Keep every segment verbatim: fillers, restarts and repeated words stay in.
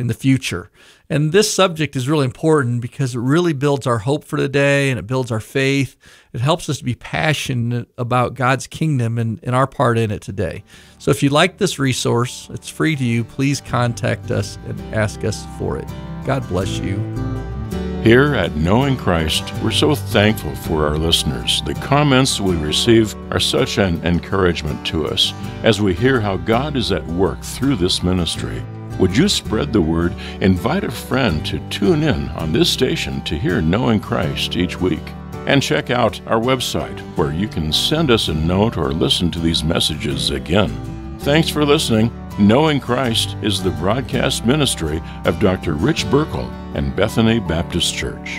in the future. And this subject is really important because it really builds our hope for today, and it builds our faith. It helps us to be passionate about God's kingdom and, and our part in it today. So if you like this resource, it's free to you. Please contact us and ask us for it. God bless you. Here at Knowing Christ, we're so thankful for our listeners. The comments we receive are such an encouragement to us as we hear how God is at work through this ministry. Would you spread the word? Invite a friend to tune in on this station to hear Knowing Christ each week. And check out our website where you can send us a note or listen to these messages again. Thanks for listening. Knowing Christ is the broadcast ministry of Doctor Rich Burkle and Bethany Baptist Church.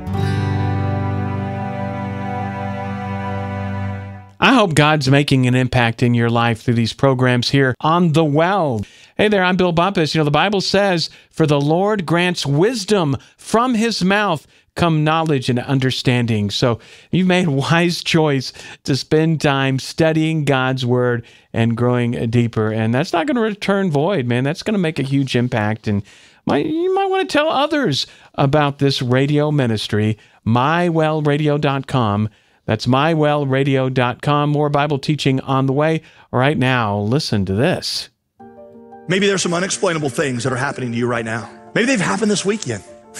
I hope God's making an impact in your life through these programs here on The Well. Hey there, I'm Bill Bumpus. You know, the Bible says, "For the Lord grants wisdom from his mouth come knowledge and understanding." So you've made a wise choice to spend time studying God's Word and growing deeper. And that's not going to return void, man. That's going to make a huge impact. And might, you might want to tell others about this radio ministry, my well radio dot com. That's my well radio dot com. More Bible teaching on the way. Right now, listen to this. Maybe there's some unexplainable things that are happening to you right now. Maybe they've happened this weekend.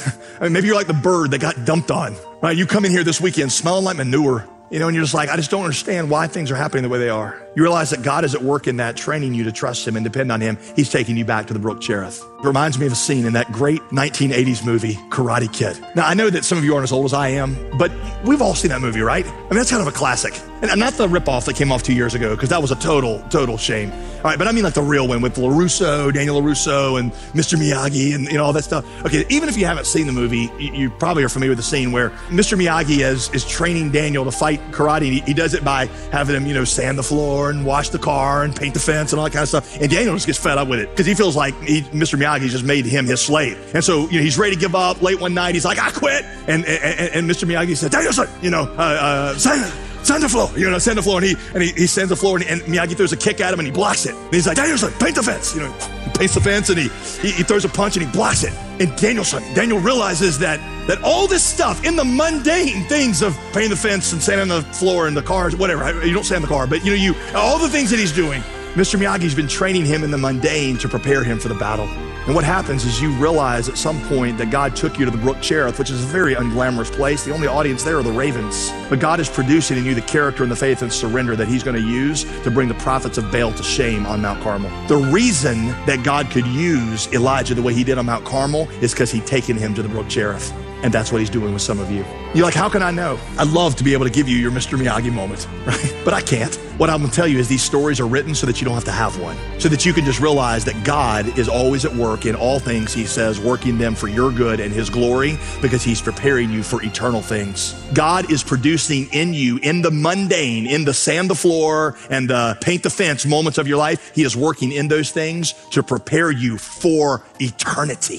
I mean, maybe you're like the bird that got dumped on, right? You come in here this weekend smelling like manure, you know, and you're just like, I just don't understand why things are happening the way they are. You realize that God is at work in that, training you to trust him and depend on him. He's taking you back to the Brook Cherith. It reminds me of a scene in that great nineteen eighties movie, Karate Kid. Now, I know that some of you aren't as old as I am, but we've all seen that movie, right? I mean, that's kind of a classic. And not the ripoff that came off two years ago, because that was a total, total shame. All right, but I mean like the real one with LaRusso, Daniel LaRusso, and Mister Miyagi, and you know all that stuff. Okay, even if you haven't seen the movie, you, you probably are familiar with the scene where Mister Miyagi is, is training Daniel to fight karate. And he, he does it by having him, you know, sand the floor and wash the car and paint the fence and all that kind of stuff. And Daniel just gets fed up with it because he feels like he, Mister Miyagi just made him his slave. And so, you know, he's ready to give up. Late one night, he's like, I quit. And and, and Mister Miyagi said, Danielson, you know, uh, uh, sand, sand the floor, you know, sand the floor. And he and he, he sends the floor, and, and Miyagi throws a kick at him, and he blocks it. And he's like, Danielson, paint the fence. You know, he paints the fence, and he, he he throws a punch, and he blocks it. And Danielson, Daniel realizes that that all this stuff in the mundane things of painting the fence and sanding the floor and the cars, whatever, you don't sand the car, but you know, you all the things that he's doing, Mister Miyagi's been training him in the mundane to prepare him for the battle. And what happens is you realize at some point that God took you to the Brook Cherith, which is a very unglamorous place. The only audience there are the ravens. But God is producing in you the character and the faith and surrender that he's going to use to bring the prophets of Baal to shame on Mount Carmel. The reason that God could use Elijah the way he did on Mount Carmel is because he'd taken him to the Brook Cherith. And that's what he's doing with some of you. You're like, how can I know? I'd love to be able to give you your Mister Miyagi moment, right? But I can't. What I'm gonna tell you is these stories are written so that you don't have to have one. So that you can just realize that God is always at work in all things, he says, working them for your good and his glory, because he's preparing you for eternal things. God is producing in you, in the mundane, in the sand the floor and the paint the fence moments of your life, he is working in those things to prepare you for eternity.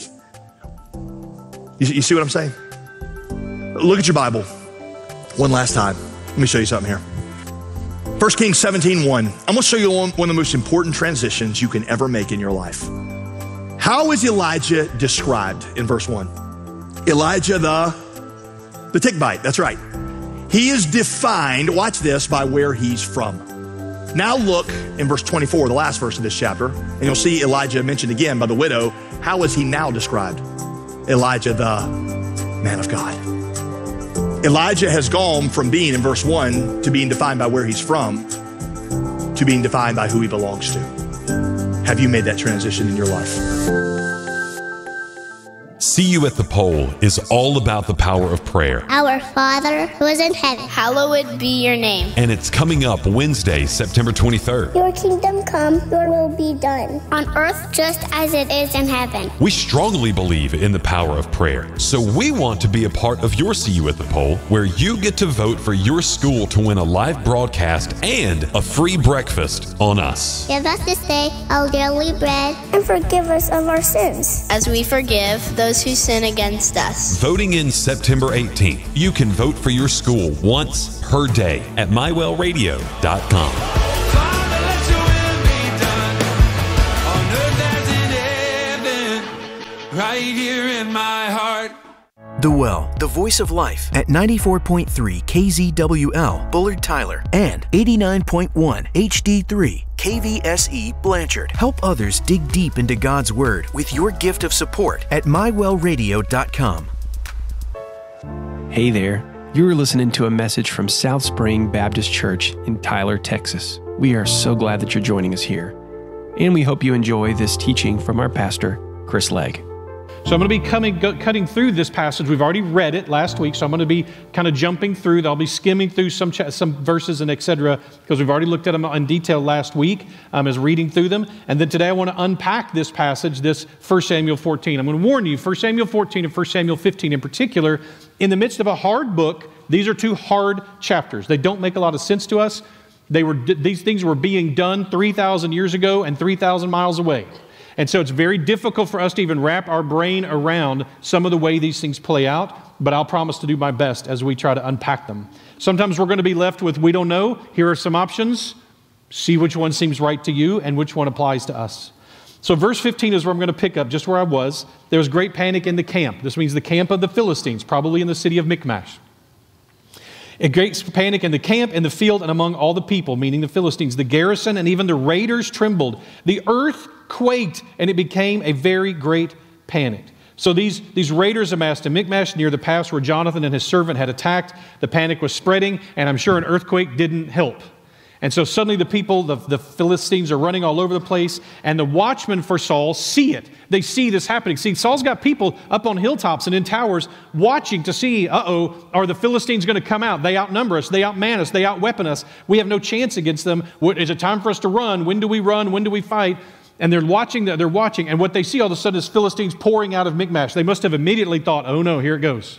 You, you see what I'm saying? Look at your Bible one last time. Let me show you something here. First Kings seventeen one. I'm going to show you one, one of the most important transitions you can ever make in your life. How is Elijah described in verse one? Elijah the, the Tickbite, that's right. He is defined, watch this, by where he's from. Now look in verse twenty-four, the last verse of this chapter, and you'll see Elijah mentioned again by the widow. How is he now described? Elijah, the man of God. Elijah has gone from being in verse one to being defined by where he's from to being defined by who he belongs to. Have you made that transition in your life? See You at the Pole is all about the power of prayer. Our Father who is in heaven, hallowed be your name. And it's coming up Wednesday, September twenty-third. Your kingdom come, your will be done. On earth just as it is in heaven. We strongly believe in the power of prayer. So we want to be a part of your See You at the Pole, where you get to vote for your school to win a live broadcast and a free breakfast on us. Give us this day our daily bread, and forgive us of our sins, as we forgive those who sin against us. Voting in September eighteenth. You can vote for your school once per day at my well radio dot com. right here in my heart. The Well, the voice of life at ninety-four point three K Z W L, Bullard Tyler, and eighty-nine point one H D three K V S E Blanchard. Help others dig deep into God's Word with your gift of support at my well radio dot com. Hey there. You are listening to a message from South Spring Baptist Church in Tyler, Texas. We are so glad that you're joining us here, and we hope you enjoy this teaching from our pastor, Chris Legg. So I'm going to be coming, go, cutting through this passage. We've already read it last week, so I'm going to be kind of jumping through. I'll be skimming through some cha- some verses and et cetera, because we've already looked at them in detail last week um, as reading through them. And then today I want to unpack this passage, this First Samuel fourteen. I'm going to warn you, First Samuel fourteen and First Samuel fifteen in particular, in the midst of a hard book, these are two hard chapters. They don't make a lot of sense to us. They were These things were being done three thousand years ago and three thousand miles away. And so it's very difficult for us to even wrap our brain around some of the way these things play out, but I'll promise to do my best as we try to unpack them. Sometimes we're going to be left with, we don't know. Here are some options. See which one seems right to you and which one applies to us. So verse fifteen is where I'm going to pick up, just where I was. There was great panic in the camp. This means the camp of the Philistines, probably in the city of Michmash. A great panic in the camp, in the field, and among all the people, meaning the Philistines. The garrison and even the raiders trembled. The earth quaked, and it became a very great panic. So these, these raiders amassed in Michmash near the pass where Jonathan and his servant had attacked. The panic was spreading, and I'm sure an earthquake didn't help. And so suddenly the people, the, the Philistines are running all over the place, and the watchmen for Saul see it. They see this happening. See, Saul's got people up on hilltops and in towers watching to see, uh-oh, are the Philistines going to come out? They outnumber us. They outman us. They outweapon us. We have no chance against them. What, is it time for us to run? When do we run? When do we fight? And they're watching, they're watching, and what they see all of a sudden is Philistines pouring out of Michmash. They must have immediately thought, oh no, here it goes.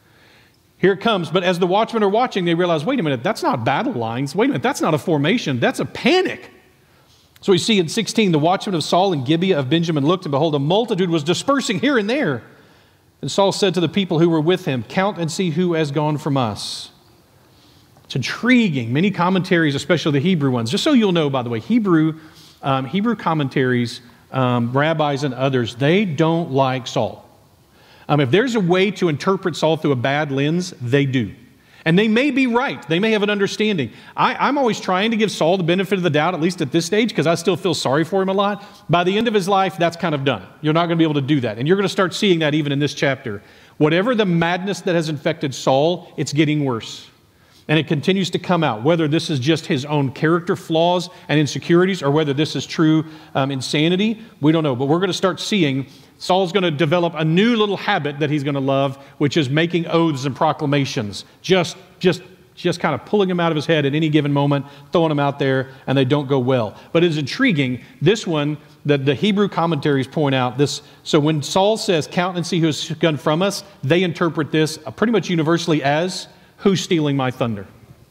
Here it comes. But as the watchmen are watching, they realize, wait a minute, that's not battle lines. Wait a minute, that's not a formation. That's a panic. So we see in sixteen, the watchmen of Saul and Gibeah of Benjamin looked, and behold, a multitude was dispersing here and there. And Saul said to the people who were with him, count and see who has gone from us. It's intriguing. Many commentaries, especially the Hebrew ones. Just so you'll know, by the way, Hebrew, um, Hebrew commentaries, um, rabbis and others, they don't like Saul. Um, if there's a way to interpret Saul through a bad lens, they do. And they may be right. They may have an understanding. I, I'm always trying to give Saul the benefit of the doubt, at least at this stage, because I still feel sorry for him a lot. By the end of his life, that's kind of done. You're not going to be able to do that. And you're going to start seeing that even in this chapter. Whatever the madness that has infected Saul, it's getting worse. And it continues to come out, whether this is just his own character flaws and insecurities or whether this is true um, insanity, we don't know. But we're going to start seeing Saul's going to develop a new little habit that he's going to love, which is making oaths and proclamations, just, just, just kind of pulling them out of his head at any given moment, throwing them out there, and they don't go well. But it's intriguing. This one, the, the Hebrew commentaries point out this. So when Saul says, count and see who has gone from us, they interpret this pretty much universally as, who's stealing my thunder?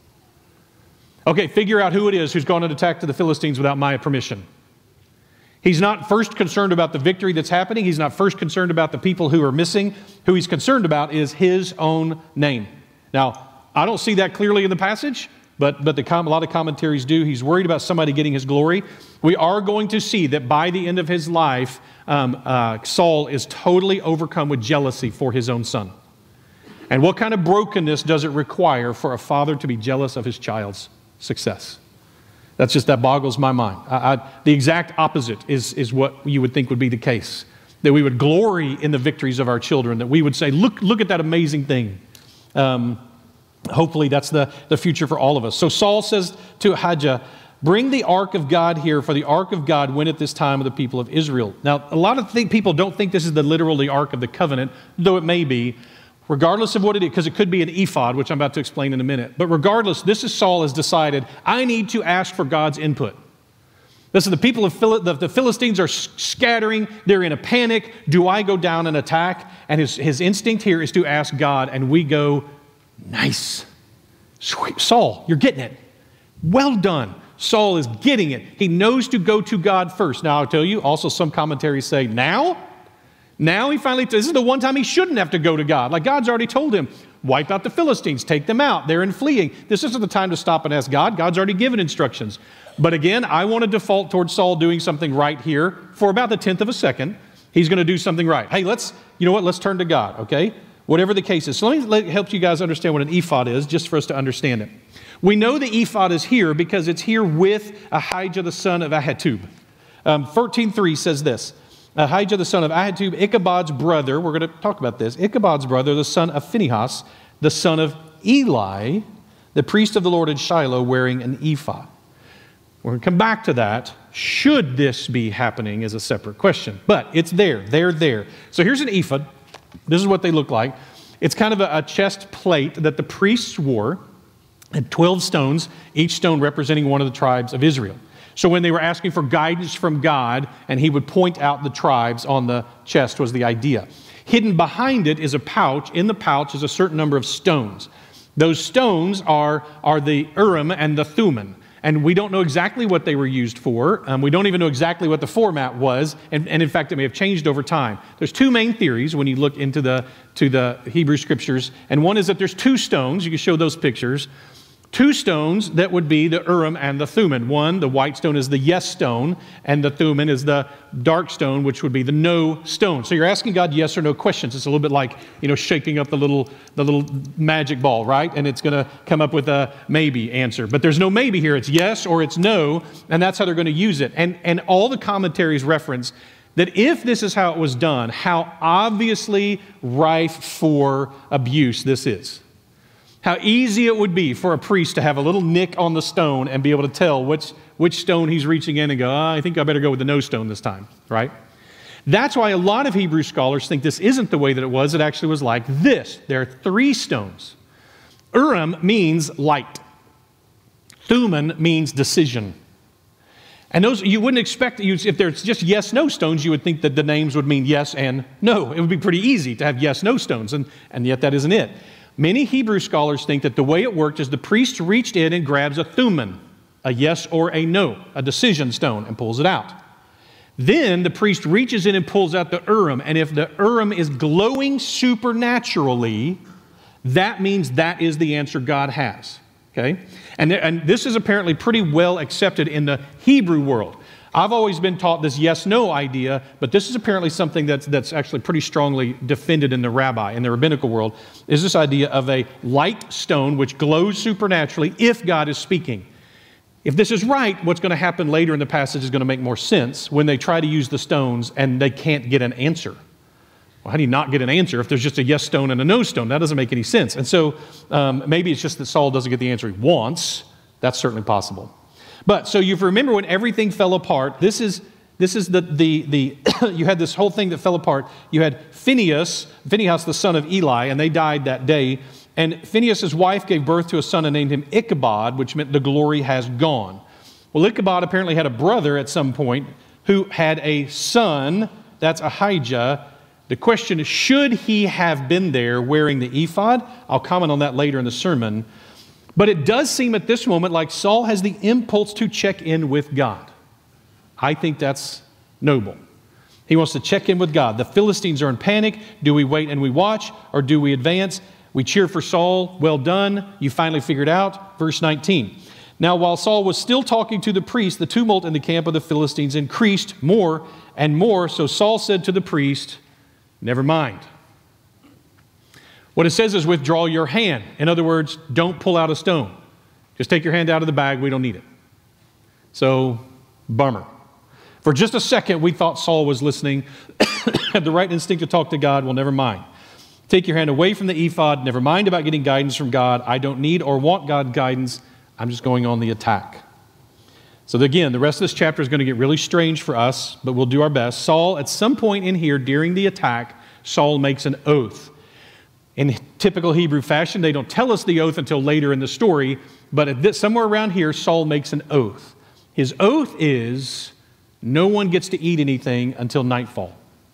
Okay, figure out who it is who's gone and attacked the Philistines without my permission. He's not first concerned about the victory that's happening. He's not first concerned about the people who are missing. Who he's concerned about is his own name. Now, I don't see that clearly in the passage, but, but the com- a lot of commentaries do. He's worried about somebody getting his glory. We are going to see that by the end of his life, um, uh, Saul is totally overcome with jealousy for his own son. And what kind of brokenness does it require for a father to be jealous of his child's success? That's just, that boggles my mind. I, I, the exact opposite is, is what you would think would be the case. That we would glory in the victories of our children. That we would say, look, look at that amazing thing. Um, hopefully that's the, the future for all of us. So Saul says to Ahijah, bring the ark of God here, for the ark of God went at this time of the people of Israel. Now, a lot of th- people don't think this is the literal the ark of the covenant, though it may be. Regardless of what it is, because it could be an ephod, which I'm about to explain in a minute. But regardless, this is Saul has decided, I need to ask for God's input. Listen, the people of Phil- the, the Philistines are scattering. They're in a panic. Do I go down and attack? And his, his instinct here is to ask God. And we go, nice. Sweet. Saul, you're getting it. Well done. Saul is getting it. He knows to go to God first. Now, I'll tell you, also some commentaries say, now? Now he finally, this is the one time he shouldn't have to go to God. Like God's already told him, wipe out the Philistines, take them out. They're in fleeing. This isn't the time to stop and ask God. God's already given instructions. But again, I want to default towards Saul doing something right here for about the tenth of a second. He's going to do something right. Hey, let's, you know what, let's turn to God, okay? Whatever the case is. So let me let, help you guys understand what an ephod is, just for us to understand it. We know the ephod is here because it's here with Ahijah the son of Ahitub. Um, thirteen three says this, Ahijah the son of Ahitub, Ichabod's brother, we're going to talk about this, Ichabod's brother, the son of Phinehas, the son of Eli, the priest of the Lord in Shiloh, wearing an ephod. We're going to come back to that. Should this be happening is a separate question, but it's there, they're there. So here's an ephod. This is what they look like. It's kind of a, a chest plate that the priests wore, and twelve stones, each stone representing one of the tribes of Israel. So when they were asking for guidance from God, and he would point out the tribes on the chest was the idea. Hidden behind it is a pouch. In the pouch is a certain number of stones. Those stones are, are the Urim and the Thummim. And we don't know exactly what they were used for. Um, we don't even know exactly what the format was. And, and in fact, it may have changed over time. There's two main theories when you look into the, to the Hebrew Scriptures. And one is that there's two stones. You can show those pictures. Two stones that would be the Urim and the Thummim. One, the white stone is the yes stone, and the Thummim is the dark stone, which would be the no stone. So you're asking God yes or no questions. It's a little bit like, you know, shaking up the little, the little magic ball, right? And it's going to come up with a maybe answer. But there's no maybe here. It's yes or it's no, and that's how they're going to use it. And, and all the commentaries reference that if this is how it was done, how obviously rife for abuse this is. How easy it would be for a priest to have a little nick on the stone and be able to tell which, which stone he's reaching in and go, oh, I think I better go with the no stone this time, right? That's why a lot of Hebrew scholars think this isn't the way that it was. It actually was like this. There are three stones. Urim means light. Thummim means decision. And those, you wouldn't expect, if there's just yes, no stones, you would think that the names would mean yes and no. It would be pretty easy to have yes, no stones, and, and yet that isn't it. Many Hebrew scholars think that the way it worked is the priest reached in and grabs a thummim, a yes or a no, a decision stone, and pulls it out. Then the priest reaches in and pulls out the Urim, and if the Urim is glowing supernaturally, that means that is the answer God has. Okay? And, there, and this is apparently pretty well accepted in the Hebrew world. I've always been taught this yes-no idea, but this is apparently something that's, that's actually pretty strongly defended in the rabbi, in the rabbinical world, is this idea of a light stone which glows supernaturally if God is speaking. If this is right, what's going to happen later in the passage is going to make more sense when they try to use the stones and they can't get an answer. Well, how do you not get an answer if there's just a yes stone and a no stone? That doesn't make any sense. And so um, maybe it's just that Saul doesn't get the answer he wants. That's certainly possible. But so you remember when everything fell apart, this is this is the the the you had this whole thing that fell apart. You had Phinehas, Phinehas the son of Eli, and they died that day. And Phinehas' wife gave birth to a son and named him Ichabod, which meant the glory has gone. Well, Ichabod apparently had a brother at some point who had a son, that's Ahijah. The question is, should he have been there wearing the ephod? I'll comment on that later in the sermon. But it does seem at this moment like Saul has the impulse to check in with God. I think that's noble. He wants to check in with God. The Philistines are in panic. Do we wait and we watch, or do we advance? We cheer for Saul. Well done. You finally figured out. Verse nineteen. Now, while Saul was still talking to the priest, the tumult in the camp of the Philistines increased more and more. So Saul said to the priest, never mind. What it says is withdraw your hand. In other words, don't pull out a stone. Just take your hand out of the bag. We don't need it. So, bummer. For just a second, we thought Saul was listening, had the right instinct to talk to God. Well, never mind. Take your hand away from the ephod. Never mind about getting guidance from God. I don't need or want God's guidance. I'm just going on the attack. So again, the rest of this chapter is going to get really strange for us, but we'll do our best. Saul, at some point in here during the attack, Saul makes an oath. In typical Hebrew fashion, they don't tell us the oath until later in the story, but at this, somewhere around here, Saul makes an oath. His oath is, no one gets to eat anything until nightfall.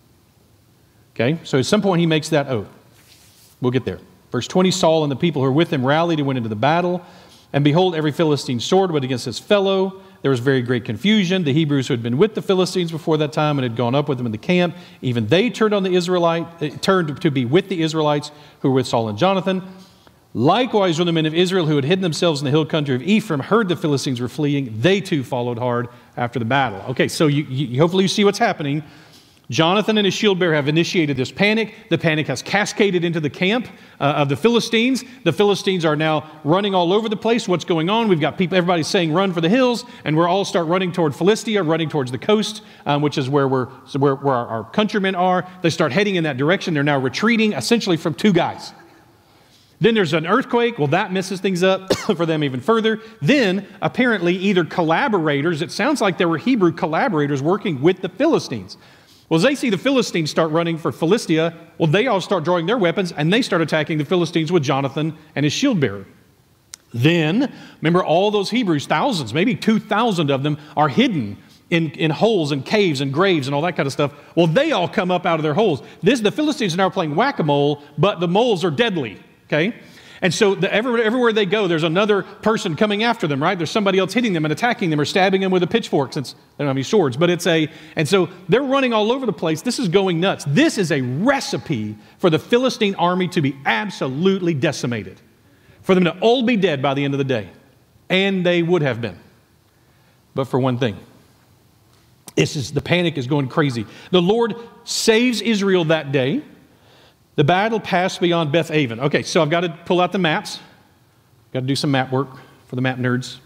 Okay, so at some point he makes that oath. We'll get there. Verse twenty, Saul and the people who were with him rallied and went into the battle. And behold, every Philistine sword went against his fellow. There was very great confusion. The Hebrews who had been with the Philistines before that time and had gone up with them in the camp, even they turned on the Israelite, turned to be with the Israelites who were with Saul and Jonathan. Likewise, when the men of Israel who had hidden themselves in the hill country of Ephraim heard the Philistines were fleeing, they too followed hard after the battle. Okay, so you, you, hopefully you see what's happening. Jonathan and his shield bearer have initiated this panic. The panic has cascaded into the camp uh, of the Philistines. The Philistines are now running all over the place. What's going on? We've got people, everybody's saying run for the hills, and we're all start running toward Philistia, running towards the coast, um, which is where, we're, so where, where our, our countrymen are. They start heading in that direction. They're now retreating essentially from two guys. Then there's an earthquake. Well, that messes things up for them even further. Then, apparently, either collaborators, it sounds like there were Hebrew collaborators working with the Philistines. Well, as they see the Philistines start running for Philistia, well, they all start drawing their weapons, and they start attacking the Philistines with Jonathan and his shield bearer. Then, remember, all those Hebrews, thousands, maybe two thousand of them, are hidden in, in holes and caves and graves and all that kind of stuff. Well, they all come up out of their holes. This, the Philistines are now playing whack-a-mole, but the moles are deadly, okay? And so the, everywhere, everywhere they go, there's another person coming after them, right? There's somebody else hitting them and attacking them or stabbing them with a pitchfork, since they don't have any swords. But it's a, and so they're running all over the place. This is going nuts. This is a recipe for the Philistine army to be absolutely decimated, for them to all be dead by the end of the day. And they would have been, but for one thing. This is, the panic is going crazy. The Lord saves Israel that day. The battle passed beyond Beth Aven. Okay, so I've got to pull out the maps. Got to do some map work for the map nerds.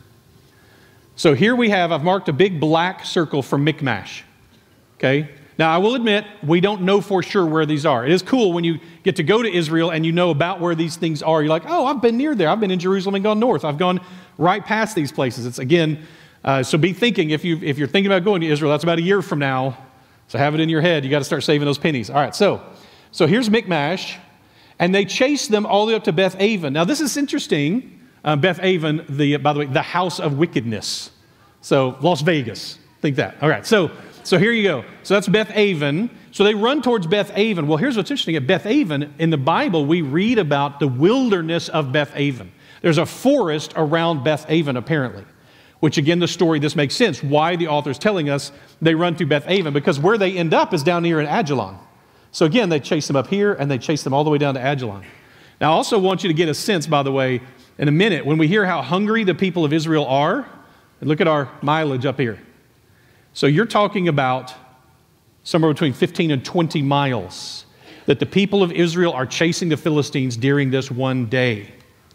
So here we have, I've marked a big black circle for Michmash. Okay, now I will admit, we don't know for sure where these are. It is cool when you get to go to Israel and you know about where these things are. You're like, oh, I've been near there. I've been in Jerusalem and gone north. I've gone right past these places. It's again, uh, so be thinking, if, you, if you're thinking about going to Israel, that's about a year from now. So have it in your head. You got to start saving those pennies. All right, so. So here's Michmash, and they chase them all the way up to Beth Aven. Now this is interesting. Uh, Beth Aven, the, by the way, the house of wickedness. So Las Vegas, think that. All right, so, so here you go. So that's Beth Aven. So they run towards Beth Aven. Well, here's what's interesting. At Beth Aven, in the Bible, we read about the wilderness of Beth Aven. There's a forest around Beth Aven, apparently, which again, the story, this makes sense. Why the author's telling us they run through Beth Aven, because where they end up is down here in Ajalon. So again, they chase them up here, and they chase them all the way down to Ajalon. Now, I also want you to get a sense, by the way, in a minute, when we hear how hungry the people of Israel are, and look at our mileage up here. So you're talking about somewhere between fifteen and twenty miles that the people of Israel are chasing the Philistines during this one day.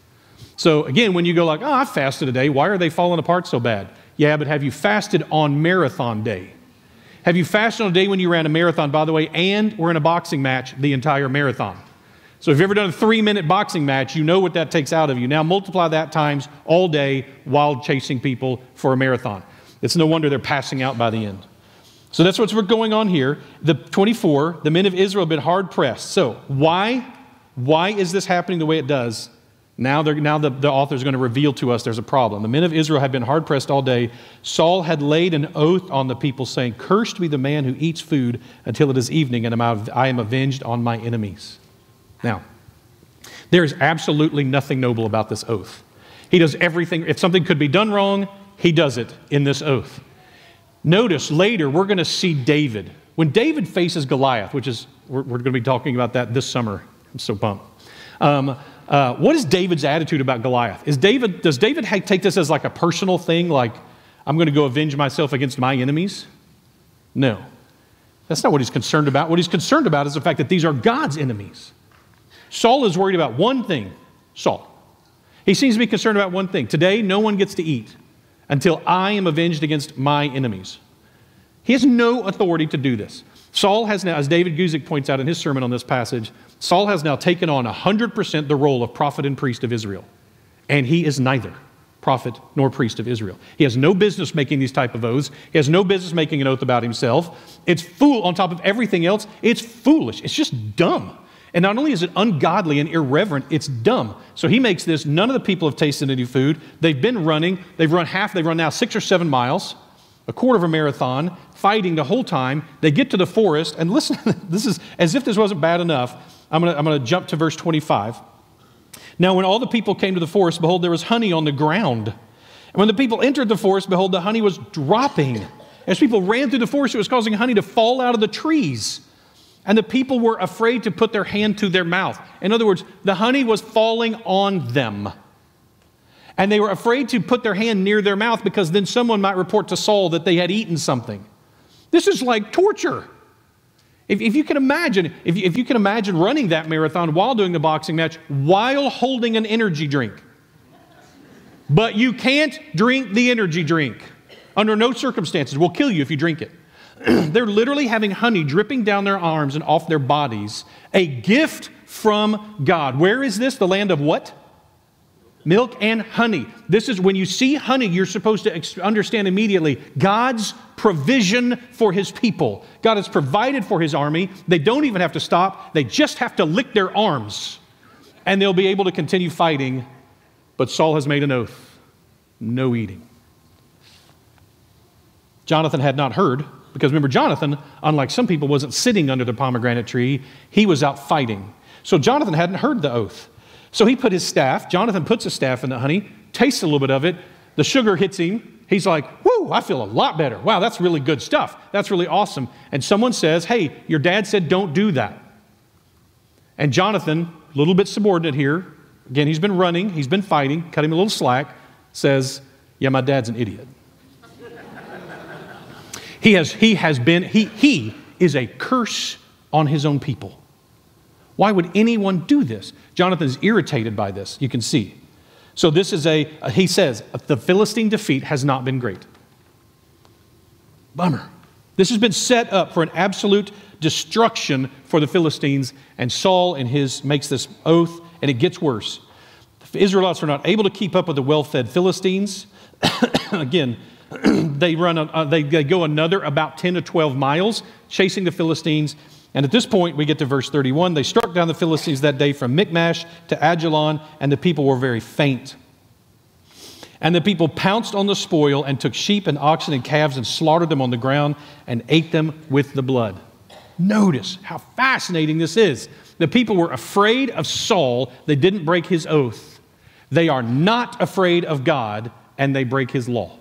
So again, when you go like, oh, I fasted a day, why are they falling apart so bad? Yeah, but have you fasted on marathon day? Have you fasted on a day when you ran a marathon, by the way, and we're in a boxing match the entire marathon? So if you've ever done a three-minute boxing match, you know what that takes out of you. Now multiply that times all day while chasing people for a marathon. It's no wonder they're passing out by the end. So that's what's going on here. The twenty-four, the men of Israel have been hard-pressed. So why, why is this happening the way it does? Now, now the, the author is going to reveal to us there's a problem. The men of Israel had been hard-pressed all day. Saul had laid an oath on the people, saying, "Cursed be the man who eats food until it is evening, and I am avenged on my enemies." Now, there is absolutely nothing noble about this oath. He does everything. If something could be done wrong, he does it in this oath. Notice later, we're going to see David. When David faces Goliath, which is, we're, we're going to be talking about that this summer. I'm so pumped. Um, uh, what is David's attitude about Goliath? Is David, does David take this as like a personal thing, like, I'm going to go avenge myself against my enemies? No. That's not what he's concerned about. What he's concerned about is the fact that these are God's enemies. Saul is worried about one thing. Saul. He seems to be concerned about one thing. Today, no one gets to eat until I am avenged against my enemies. He has no authority to do this. Saul has now, as David Guzik points out in his sermon on this passage, Saul has now taken on one hundred percent the role of prophet and priest of Israel. And he is neither prophet nor priest of Israel. He has no business making these type of oaths. He has no business making an oath about himself. It's fool on top of everything else. It's foolish. It's just dumb. And not only is it ungodly and irreverent, it's dumb. So he makes this, none of the people have tasted any food. They've been running. They've run half, they've run now six or seven miles, a quarter of a marathon, fighting the whole time. They get to the forest, and listen, this is as if this wasn't bad enough. I'm going to I'm going to jump to verse twenty-five. Now, when all the people came to the forest, behold, there was honey on the ground. And when the people entered the forest, behold, the honey was dropping. As people ran through the forest, it was causing honey to fall out of the trees. And the people were afraid to put their hand to their mouth. In other words, the honey was falling on them. And they were afraid to put their hand near their mouth because then someone might report to Saul that they had eaten something. This is like torture. If, if you can imagine, if you, if you can imagine running that marathon while doing the boxing match, while holding an energy drink. But you can't drink the energy drink. Under no circumstances. Will kill you if you drink it. They're literally having honey dripping down their arms and off their bodies. A gift from God. Where is this? The land of what? Milk and honey. This is when you see honey, you're supposed to understand immediately God's provision for His people. God has provided for His army. They don't even have to stop. They just have to lick their arms and they'll be able to continue fighting. But Saul has made an oath. No eating. Jonathan had not heard, because remember, Jonathan, unlike some people, wasn't sitting under the pomegranate tree. He was out fighting. So Jonathan hadn't heard the oath. So he put his staff, Jonathan puts a staff in the honey, tastes a little bit of it, the sugar hits him. He's like, whoo, I feel a lot better. Wow, that's really good stuff. That's really awesome. And someone says, hey, your dad said don't do that. And Jonathan, a little bit subordinate here, again, he's been running, he's been fighting, cut him a little slack, says, yeah, my dad's an idiot. He has, he has been, he, he is a curse on his own people. Why would anyone do this? Jonathan's irritated by this, you can see. So this is a, he says, the Philistine defeat has not been great. Bummer. This has been set up for an absolute destruction for the Philistines, and Saul and his makes this oath, and it gets worse. The Israelites are not able to keep up with the well-fed Philistines. Again, they run, a, they, they go another about ten to twelve miles chasing the Philistines. And at this point, we get to verse thirty-one. They struck down the Philistines that day from Michmash to Ajalon, and the people were very faint. And the people pounced on the spoil and took sheep and oxen and calves and slaughtered them on the ground and ate them with the blood. Notice how fascinating this is. The people were afraid of Saul. They didn't break his oath. They are not afraid of God, and they break His law.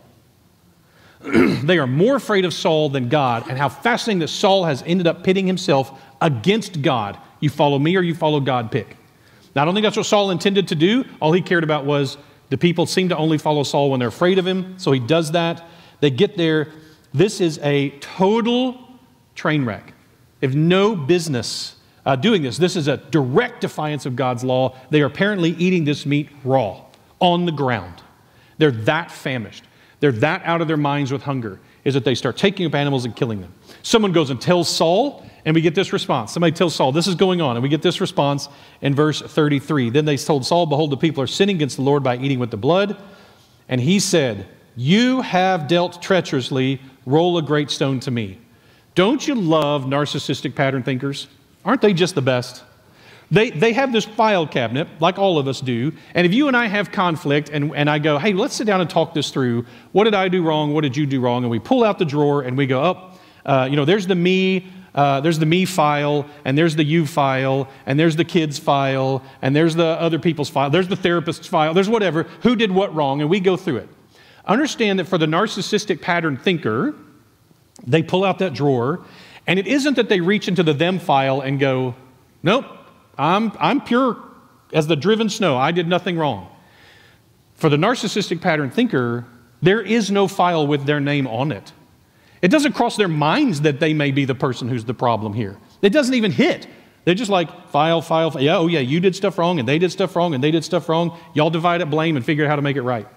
They are more afraid of Saul than God, and how fascinating that Saul has ended up pitting himself against God. You follow me or you follow God, pick. Now, I don't think that's what Saul intended to do. All he cared about was the people seem to only follow Saul when they're afraid of him, so he does that. They get there. This is a total train wreck. They have no business uh, doing this. This is a direct defiance of God's law. They are apparently eating this meat raw, on the ground. They're that famished. They're that out of their minds with hunger, is that they start taking up animals and killing them. Someone goes and tells Saul, and we get this response. Somebody tells Saul, this is going on, and we get this response in verse thirty-three. Then they told Saul, behold, the people are sinning against the Lord by eating with the blood. And he said, you have dealt treacherously, roll a great stone to me. Don't you love narcissistic pattern thinkers? Aren't they just the best? They, they have this file cabinet, like all of us do, and if you and I have conflict, and, and I go, hey, let's sit down and talk this through. What did I do wrong? What did you do wrong? And we pull out the drawer, and we go, oh, uh, you know, there's the me, uh, there's the me file, and there's the you file, and there's the kids file, and there's the other people's file, there's the therapist's file, there's whatever, who did what wrong, and we go through it. Understand that for the narcissistic pattern thinker, they pull out that drawer, and it isn't that they reach into the them file and go, nope, I'm, I'm pure as the driven snow. I did nothing wrong. For the narcissistic pattern thinker, there is no file with their name on it. It doesn't cross their minds that they may be the person who's the problem here. It doesn't even hit. They're just like, file, file, file. Yeah, oh yeah, you did stuff wrong, and they did stuff wrong, and they did stuff wrong. Y'all divide up blame and figure out how to make it right.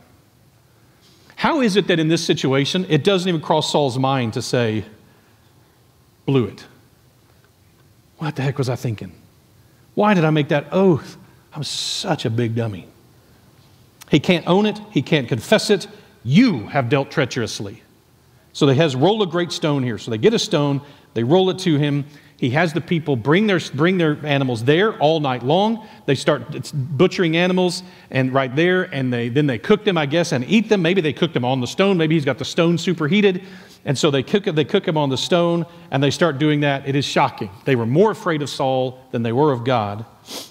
How is it that in this situation, it doesn't even cross Saul's mind to say, blew it? What the heck was I thinking? Why did I make that oath? I'm such a big dummy. He can't own it. He can't confess it. You have dealt treacherously. So they has roll a great stone here. So they get a stone. They roll it to him. He has the people bring their, bring their animals there all night long. They start butchering animals and right there, and they, then they cook them, I guess, and eat them. Maybe they cook them on the stone. Maybe he's got the stone superheated. And so they cook, they cook them on the stone, and they start doing that. It is shocking. They were more afraid of Saul than they were of God.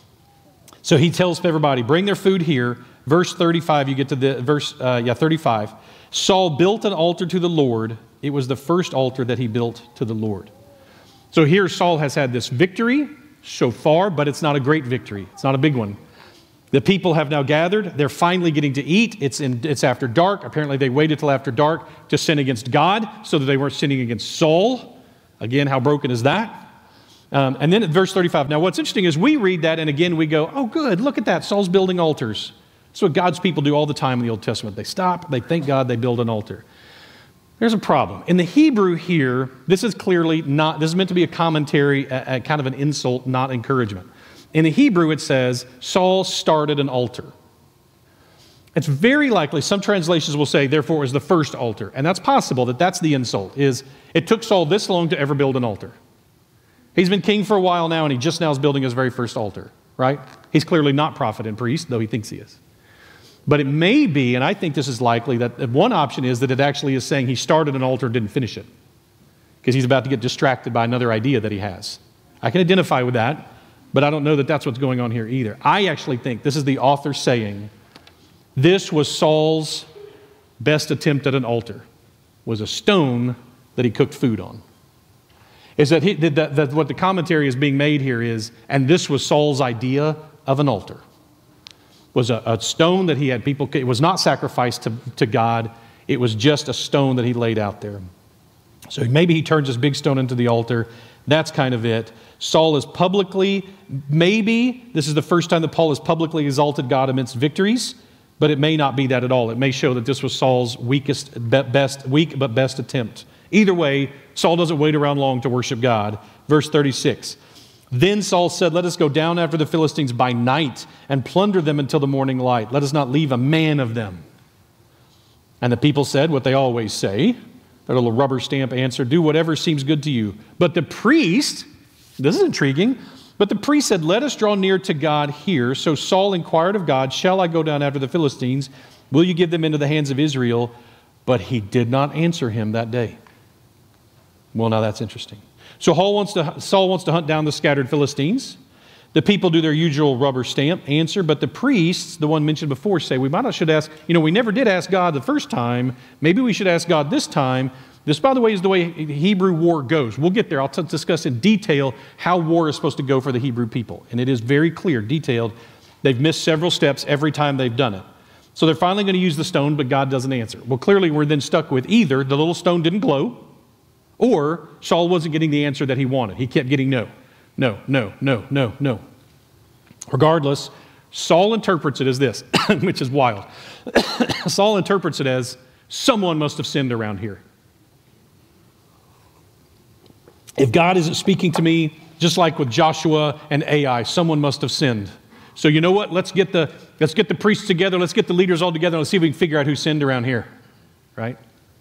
So he tells everybody, bring their food here. Verse thirty-five, you get to the verse, uh, yeah, thirty-five. Saul built an altar to the Lord. It was the first altar that he built to the Lord. So here Saul has had this victory so far, but it's not a great victory. It's not a big one. The people have now gathered. They're finally getting to eat. It's, in, it's after dark. Apparently they waited till after dark to sin against God so that they weren't sinning against Saul. Again, how broken is that? Um, and then at verse thirty-five, now what's interesting is we read that and again we go, oh good, look at that, Saul's building altars. That's what God's people do all the time in the Old Testament. They stop, they thank God, they build an altar. There's a problem. In the Hebrew here, this is clearly not, this is meant to be a commentary, a, a kind of an insult, not encouragement. In the Hebrew it says, Saul started an altar. It's very likely, some translations will say, therefore it was the first altar. And that's possible that that's the insult, is it took Saul this long to ever build an altar. He's been king for a while now, and he just now is building his very first altar, right? He's clearly not prophet and priest, though he thinks he is. But it may be, and I think this is likely, that one option is that it actually is saying he started an altar and didn't finish it, because he's about to get distracted by another idea that he has. I can identify with that, but I don't know that that's what's going on here either. I actually think this is the author saying, this was Saul's best attempt at an altar, was a stone that he cooked food on. Is that, he, that, that what the commentary is being made here is, and this was Saul's idea of an altar. Was a, a stone that he had people, it was not sacrificed to, to God, it was just a stone that he laid out there. So maybe he turns this big stone into the altar, that's kind of it. Saul is publicly, maybe this is the first time that Paul has publicly exalted God amidst victories, but it may not be that at all. It may show that this was Saul's weakest, best, weak but best attempt. Either way, Saul doesn't wait around long to worship God. Verse thirty-six, then Saul said, let us go down after the Philistines by night and plunder them until the morning light. Let us not leave a man of them. And the people said what they always say, their little rubber stamp answer, do whatever seems good to you. But the priest, this is intriguing, but the priest said, let us draw near to God here. So Saul inquired of God, shall I go down after the Philistines? Will you give them into the hands of Israel? But he did not answer him that day. Well, now that's interesting. So Saul wants to, Saul wants to hunt down the scattered Philistines. The people do their usual rubber stamp answer, but the priests, the one mentioned before, say, we might not should ask, you know, we never did ask God the first time. Maybe we should ask God this time. This, by the way, is the way Hebrew war goes. We'll get there. I'll t- discuss in detail how war is supposed to go for the Hebrew people. And it is very clear, detailed. They've missed several steps every time they've done it. So they're finally going to use the stone, but God doesn't answer. Well, clearly we're then stuck with either the little stone didn't glow, or Saul wasn't getting the answer that he wanted. He kept getting no, no, no, no, no, no. Regardless, Saul interprets it as this, which is wild. Saul interprets it as someone must have sinned around here. If God isn't speaking to me, just like with Joshua and Ai, someone must have sinned. So you know what? Let's get the, let's get the priests together. Let's get the leaders all together. Let's see if we can figure out who sinned around here. Right?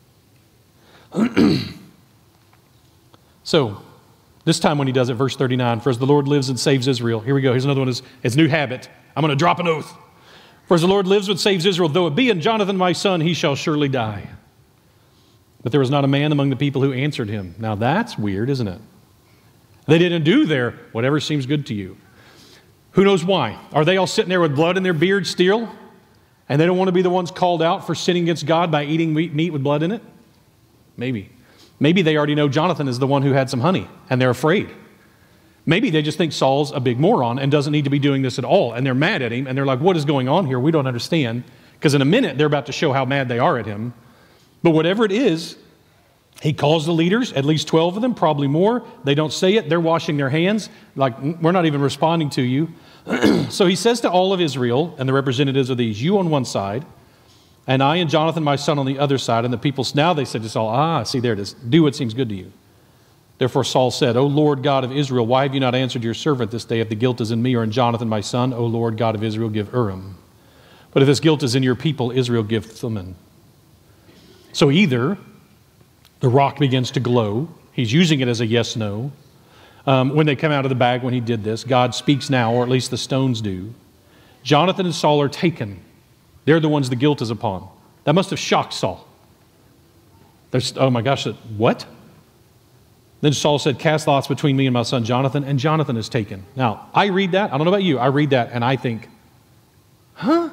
So, this time when he does it, verse thirty-nine, for as the Lord lives and saves Israel. Here we go. Here's another one. His, his new habit. I'm going to drop an oath. For as the Lord lives and saves Israel, though it be in Jonathan my son, he shall surely die. But there was not a man among the people who answered him. Now that's weird, isn't it? They didn't do their whatever seems good to you. Who knows why? Are they all sitting there with blood in their beards still? And they don't want to be the ones called out for sinning against God by eating meat with blood in it? Maybe. Maybe they already know Jonathan is the one who had some honey, and they're afraid. Maybe they just think Saul's a big moron and doesn't need to be doing this at all, and they're mad at him, and they're like, what is going on here? We don't understand. Because in a minute, they're about to show how mad they are at him. But whatever it is, he calls the leaders, at least twelve of them, probably more. They don't say it. They're washing their hands, like, we're not even responding to you. So he says to all of Israel, and the representatives of these, you on one side, and I and Jonathan, my son, on the other side. And the people, now they said to Saul, ah, see, there it is. Do what seems good to you. Therefore Saul said, O Lord God of Israel, why have you not answered your servant this day if the guilt is in me or in Jonathan, my son? O Lord God of Israel, give Urim. But if this guilt is in your people, Israel, give Thummim. So either the rock begins to glow. He's using it as a yes, no. Um, when they come out of the bag when he did this, God speaks now, or at least the stones do. Jonathan and Saul are taken. They're the ones the guilt is upon. That must have shocked Saul. There's, oh my gosh, what? Then Saul said, cast lots between me and my son Jonathan, and Jonathan is taken. Now, I read that. I don't know about you. I read that and I think, huh?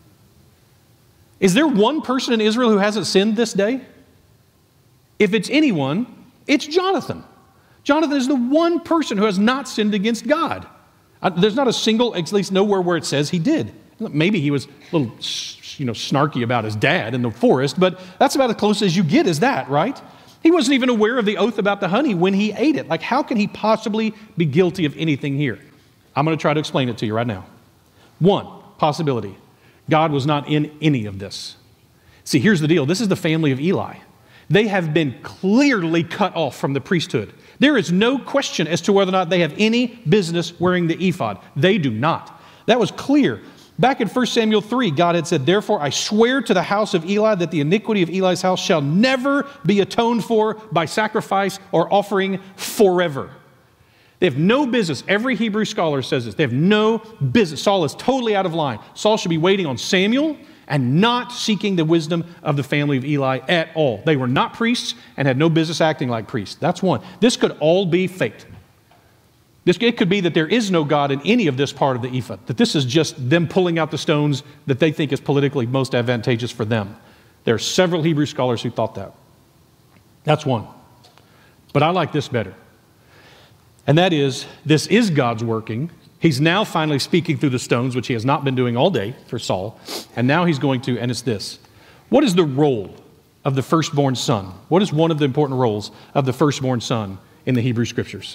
Is there one person in Israel who hasn't sinned this day? If it's anyone, it's Jonathan. Jonathan is the one person who has not sinned against God. Uh, there's not a single, at least nowhere where it says he did. Maybe he was a little, you know, snarky about his dad in the forest, but that's about as close as you get as that, right? He wasn't even aware of the oath about the honey when he ate it. Like, how can he possibly be guilty of anything here? I'm going to try to explain it to you right now. One possibility, God was not in any of this. See, here's the deal. This is the family of Eli. They have been clearly cut off from the priesthood. There is no question as to whether or not they have any business wearing the ephod. They do not. That was clear. Back in First Samuel three, God had said, therefore I swear to the house of Eli that the iniquity of Eli's house shall never be atoned for by sacrifice or offering forever. They have no business. Every Hebrew scholar says this. They have no business. Saul is totally out of line. Saul should be waiting on Samuel and not seeking the wisdom of the family of Eli at all. They were not priests and had no business acting like priests. That's one. This could all be fate. This, it could be that there is no God in any of this part of the ephod, that this is just them pulling out the stones that they think is politically most advantageous for them. There are several Hebrew scholars who thought that. That's one. But I like this better. And that is, this is God's working. He's now finally speaking through the stones, which he has not been doing all day for Saul. And now he's going to, and it's this. What is the role of the firstborn son? What is one of the important roles of the firstborn son in the Hebrew Scriptures?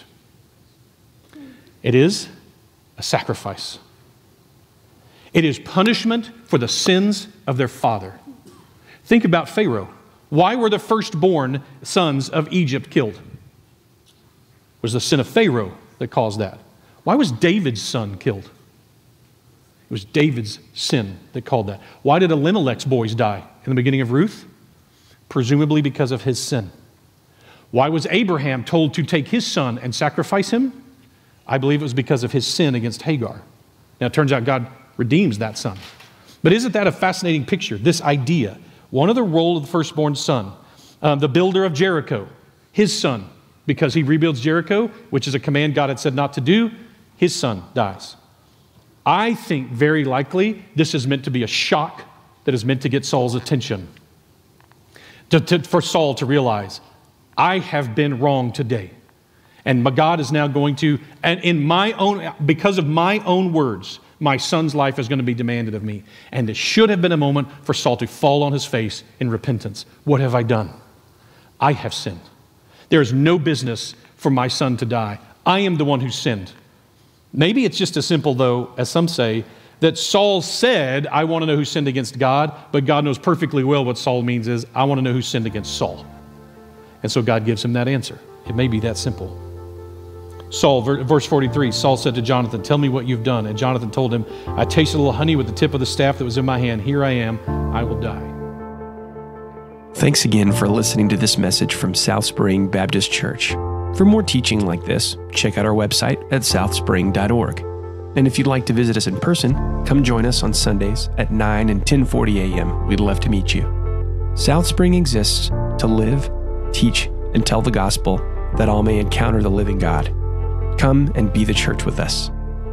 It is a sacrifice. It is punishment for the sins of their father. Think about Pharaoh. Why were the firstborn sons of Egypt killed? It was the sin of Pharaoh that caused that. Why was David's son killed? It was David's sin that caused that. Why did Elimelech's boys die in the beginning of Ruth? Presumably because of his sin. Why was Abraham told to take his son and sacrifice him? I believe it was because of his sin against Hagar. Now, it turns out God redeems that son. But isn't that a fascinating picture, this idea? One of the role of the firstborn son, um, the builder of Jericho, his son, because he rebuilds Jericho, which is a command God had said not to do, his son dies. I think very likely this is meant to be a shock that is meant to get Saul's attention. To, to, for Saul to realize, I have been wrong today. And my God is now going to, and in my own, because of my own words, my son's life is going to be demanded of me. And it should have been a moment for Saul to fall on his face in repentance. What have I done? I have sinned. There is no business for my son to die. I am the one who sinned. Maybe it's just as simple, though, as some say, that Saul said, I want to know who sinned against God, but God knows perfectly well what Saul means is, I want to know who sinned against Saul. And so God gives him that answer. It may be that simple. Saul, verse forty-three, Saul said to Jonathan, tell me what you've done. And Jonathan told him, I tasted a little honey with the tip of the staff that was in my hand. Here I am. I will die. Thanks again for listening to this message from South Spring Baptist Church. For more teaching like this, check out our website at south spring dot org. And if you'd like to visit us in person, come join us on Sundays at nine and ten forty a.m. We'd love to meet you. South Spring exists to live, teach, and tell the gospel that all may encounter the living God. Come and be the church with us.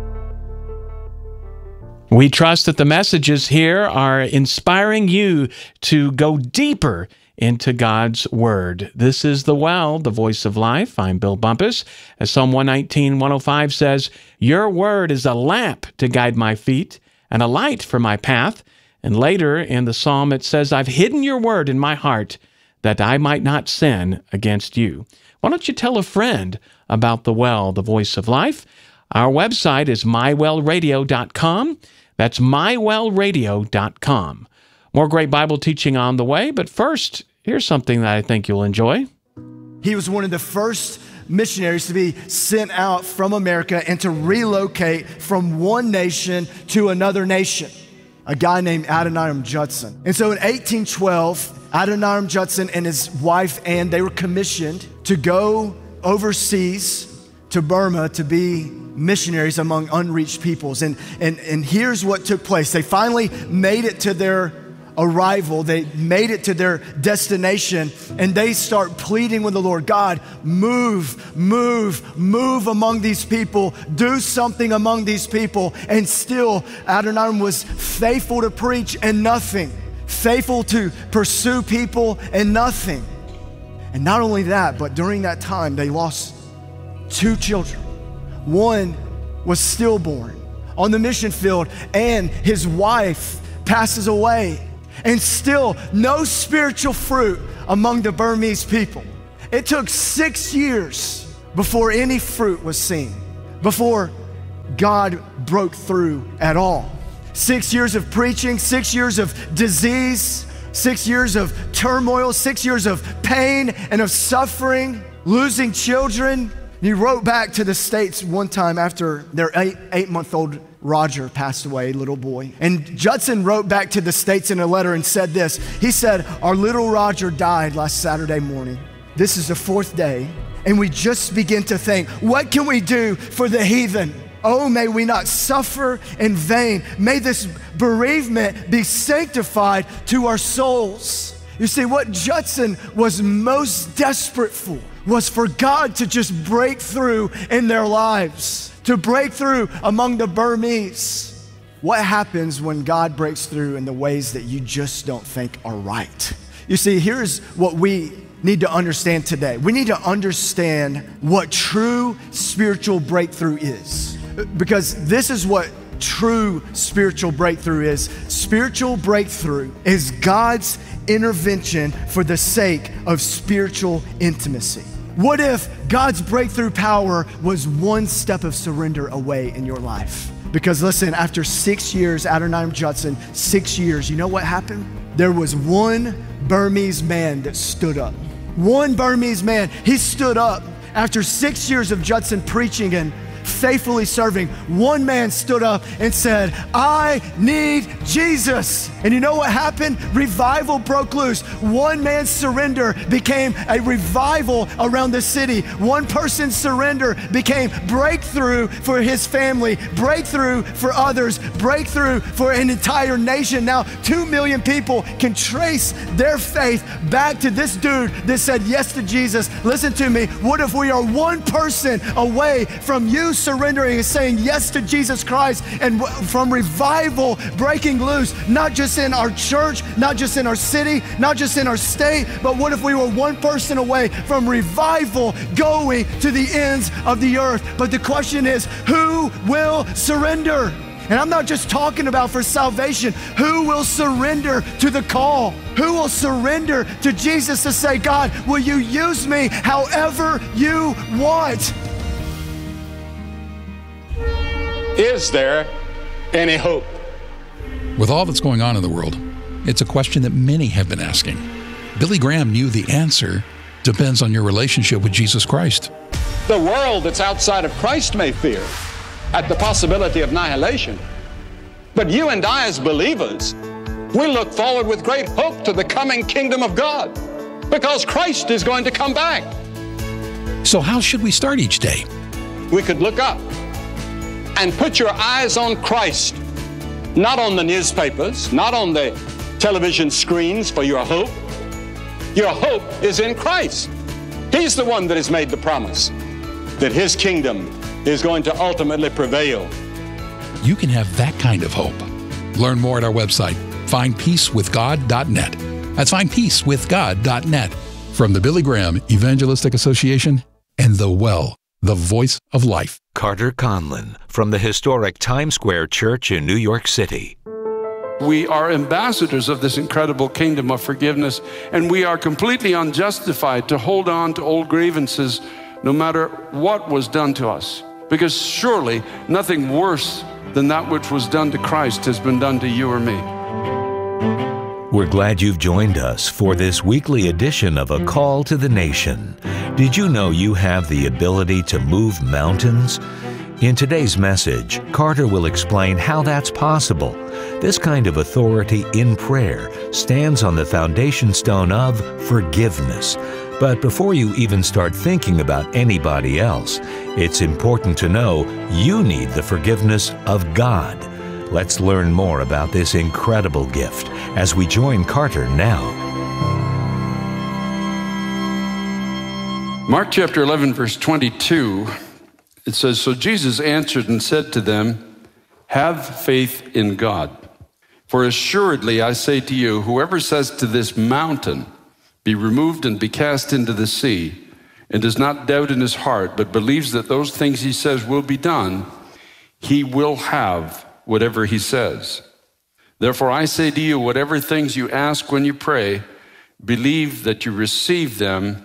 We trust that the messages here are inspiring you to go deeper into God's Word. This is The Well, the Voice of Life. I'm Bill Bumpus. As Psalm one nineteen, one oh five says, your Word is a lamp to guide my feet and a light for my path. And later in the psalm it says, I've hidden your Word in my heart that I might not sin against you. Why don't you tell a friend about The Well, the Voice of Life? Our website is my well radio dot com. That's my well radio dot com. More great Bible teaching on the way, but first, here's something that I think you'll enjoy. He was one of the first missionaries to be sent out from America and to relocate from one nation to another nation, a guy named Adoniram Judson. And so in eighteen twelve, Adoniram Judson and his wife Anne, they were commissioned to go overseas to Burma to be missionaries among unreached peoples. And, and, and here's what took place. They finally made it to their arrival. They made it to their destination, and they start pleading with the Lord, God, move, move, move among these people, do something among these people. And still, Adoniram was faithful to preach and nothing, faithful to pursue people and nothing. And not only that, but during that time, they lost two children. One was stillborn on the mission field, and his wife passes away. And still, no spiritual fruit among the Burmese people. It took six years before any fruit was seen, before God broke through at all. Six years of preaching, six years of disease, six years of turmoil, six years of pain and of suffering, losing children. He wrote back to the States one time after their eight, eight-month-old Roger passed away, little boy. And Judson wrote back to the States in a letter and said this. He said, our little Roger died last Saturday morning. This is the fourth day, and we just begin to think, what can we do for the heathen? Oh, may we not suffer in vain. May this bereavement be sanctified to our souls. You see, what Judson was most desperate for was for God to just break through in their lives, to break through among the Burmese. What happens when God breaks through in the ways that you just don't think are right? You see, here's what we need to understand today. We need to understand what true spiritual breakthrough is, because this is what true spiritual breakthrough is. Spiritual breakthrough is God's intervention for the sake of spiritual intimacy. What if God's breakthrough power was one step of surrender away in your life? Because listen, after six years, Adoniram Judson, six years, you know what happened? There was one Burmese man that stood up. One Burmese man, he stood up after six years of Judson preaching and faithfully serving. One man stood up and said, I need Jesus. And you know what happened? Revival broke loose. One man's surrender became a revival around the city. One person's surrender became breakthrough for his family, breakthrough for others, breakthrough for an entire nation. Now, two million people can trace their faith back to this dude that said yes to Jesus. Listen to me. What if we are one person away from you surrendering and saying yes to Jesus Christ, and from revival breaking loose, not just in our church, not just in our city, not just in our state, but what if we were one person away from revival going to the ends of the earth? But the question is, who will surrender? And I'm not just talking about for salvation. Who will surrender to the call? Who will surrender to Jesus to say, God, will you use me however you want? Is there any hope? With all that's going on in the world, it's a question that many have been asking. Billy Graham knew the answer depends on your relationship with Jesus Christ. The world that's outside of Christ may fear at the possibility of annihilation. But you and I as believers, we look forward with great hope to the coming kingdom of God, because Christ is going to come back. So how should we start each day? We could look up and put your eyes on Christ, not on the newspapers, not on the television screens for your hope. Your hope is in Christ. He's the one that has made the promise that his kingdom is going to ultimately prevail. You can have that kind of hope. Learn more at our website, find peace with god dot net. That's find peace with god dot net. From the Billy Graham Evangelistic Association and The Well, the voice of life. Carter Conlon from the historic Times Square Church in New York City. We are ambassadors of this incredible kingdom of forgiveness, and we are completely unjustified to hold on to old grievances no matter what was done to us. Because surely nothing worse than that which was done to Christ has been done to you or me. We're glad you've joined us for this weekly edition of A Call to the Nation. Did you know you have the ability to move mountains? In today's message, Carter will explain how that's possible. This kind of authority in prayer stands on the foundation stone of forgiveness. But before you even start thinking about anybody else, it's important to know you need the forgiveness of God. Let's learn more about this incredible gift as we join Carter now. Mark chapter eleven, verse twenty-two, it says, So Jesus answered and said to them, Have faith in God. For assuredly I say to you, whoever says to this mountain, Be removed and be cast into the sea, and does not doubt in his heart, but believes that those things he says will be done, he will have whatever he says. Therefore I say to you, whatever things you ask when you pray, believe that you receive them,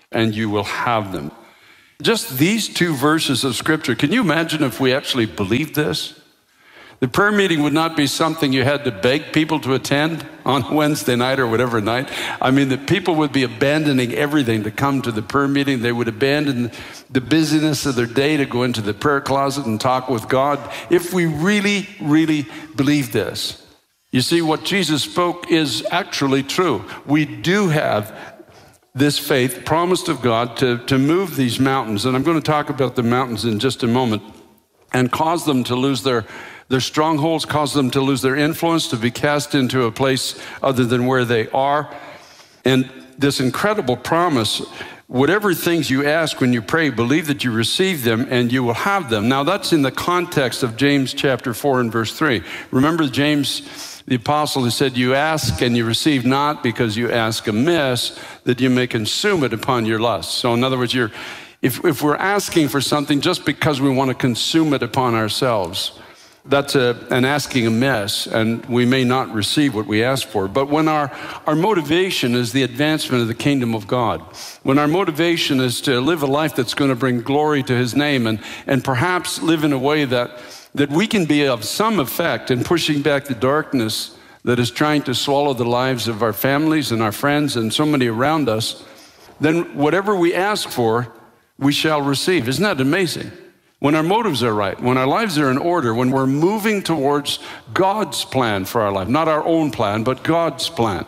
and you will have them. Just these two verses of Scripture, can you imagine if we actually believed this? The prayer meeting would not be something you had to beg people to attend on Wednesday night or whatever night. I mean, the people would be abandoning everything to come to the prayer meeting. They would abandon the busyness of their day to go into the prayer closet and talk with God. If we really, really believe this. You see, what Jesus spoke is actually true. We do have this faith promised of God to, to move these mountains. And I'm going to talk about the mountains in just a moment and cause them to lose their Their strongholds, cause them to lose their influence, to be cast into a place other than where they are. And this incredible promise, whatever things you ask when you pray, believe that you receive them and you will have them. Now that's in the context of James chapter four and verse three. Remember James, the apostle, who said, you ask and you receive not because you ask amiss, that you may consume it upon your lust. So in other words, you're, if, if we're asking for something just because we want to consume it upon ourselves, that's a, an asking amiss, and we may not receive what we ask for. But when our, our motivation is the advancement of the kingdom of God, when our motivation is to live a life that's going to bring glory to his name, and, and perhaps live in a way that, that we can be of some effect in pushing back the darkness that is trying to swallow the lives of our families and our friends and so many around us, then whatever we ask for, we shall receive. Isn't that amazing? When our motives are right, when our lives are in order, when we're moving towards God's plan for our life, not our own plan, but God's plan,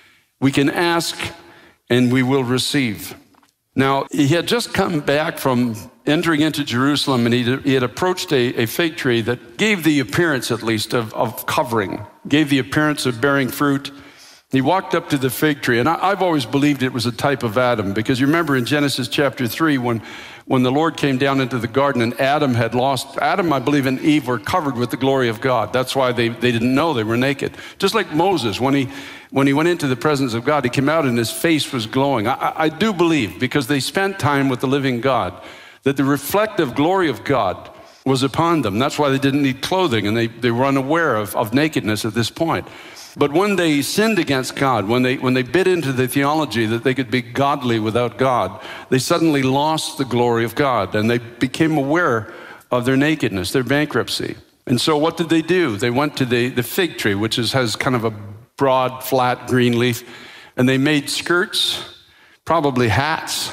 we can ask and we will receive. Now, he had just come back from entering into Jerusalem, and he, he had approached a, a fig tree that gave the appearance, at least, of, of covering, gave the appearance of bearing fruit. He walked up to the fig tree, and I, I've always believed it was a type of Adam, because you remember in Genesis chapter three, when When the Lord came down into the garden and Adam had lost, Adam, I believe, and Eve were covered with the glory of God. That's why they, they didn't know they were naked. Just like Moses, when he when he went into the presence of God, he came out and his face was glowing. I, I do believe, because they spent time with the living God, that the reflective glory of God was upon them. That's why they didn't need clothing, and they, they were unaware of, of nakedness at this point. But when they sinned against God, when they when they bit into the theology that they could be godly without God, they suddenly lost the glory of God, and they became aware of their nakedness, their bankruptcy. And so what did they do? They went to the, the fig tree, which is, has kind of a broad, flat green leaf, and they made skirts, probably hats,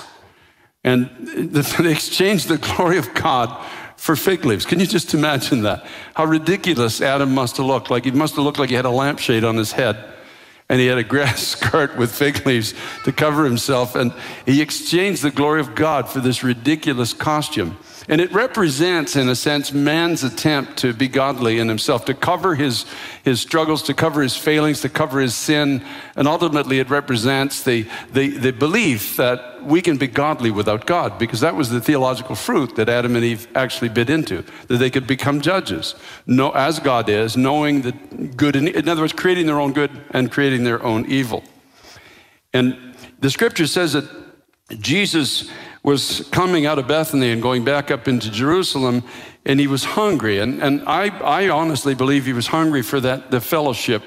and they exchanged the glory of God for fig leaves. Can you just imagine that? How ridiculous Adam must have looked. Like he must have looked like he had a lampshade on his head, and he had a grass skirt with fig leaves to cover himself, and he exchanged the glory of God for this ridiculous costume. And it represents, in a sense, man's attempt to be godly in himself, to cover his, his struggles, to cover his failings, to cover his sin. And ultimately, it represents the, the, the belief that we can be godly without God, because that was the theological fruit that Adam and Eve actually bit into, that they could become judges, know, as God is, knowing that good, and, in other words, creating their own good and creating their own evil. And the scripture says that Jesus was coming out of Bethany and going back up into Jerusalem, and he was hungry. And, and I, I honestly believe he was hungry for that, the fellowship,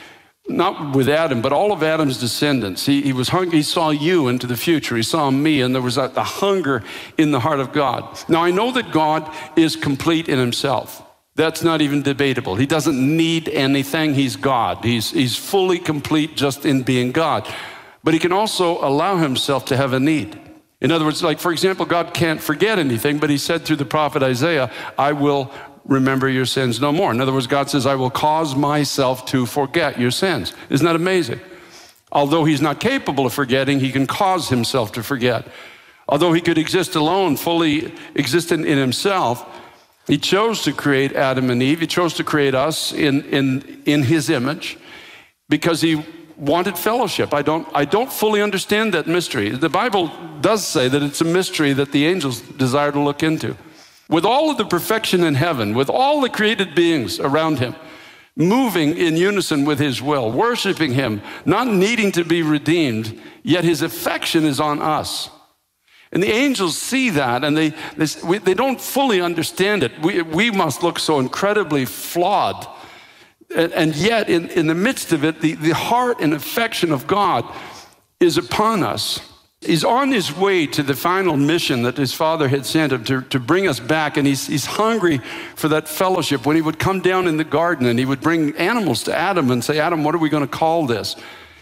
not with Adam, but all of Adam's descendants. He, he was hungry. He saw you into the future. He saw me, and there was a, a hunger in the heart of God. Now, I know that God is complete in himself. That's not even debatable. He doesn't need anything. He's God. He's, he's fully complete just in being God. But he can also allow himself to have a need. In other words, like, for example, God can't forget anything, but he said through the prophet Isaiah, I will remember your sins no more. In other words, God says, I will cause myself to forget your sins. Isn't that amazing? Although he's not capable of forgetting, he can cause himself to forget. Although he could exist alone, fully existent in himself, he chose to create Adam and Eve. He chose to create us in, in, in his image because he wanted fellowship. I don't, I don't fully understand that mystery. The Bible does say that it's a mystery that the angels desire to look into. With all of the perfection in heaven, with all the created beings around him, moving in unison with his will, worshiping him, not needing to be redeemed, yet his affection is on us. And the angels see that, and they, they, we, they don't fully understand it. We, we must look so incredibly flawed. And, and yet, in, in the midst of it, the, the heart and affection of God is upon us. He's on his way to the final mission that his Father had sent him to, to bring us back, and he's, he's hungry for that fellowship. When he would come down in the garden and he would bring animals to Adam and say, Adam, what are we going to call this?